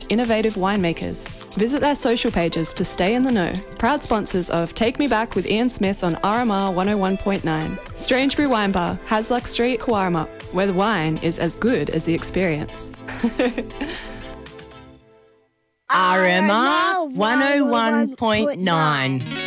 innovative winemakers. Visit their social pages to stay in the know. Proud sponsors of Take Me Back with Ian Smith on RMR 101.9. Strangebury Wine Bar, Hasluck Street, Cowarama, where the wine is as good as the experience. RMR 101.9.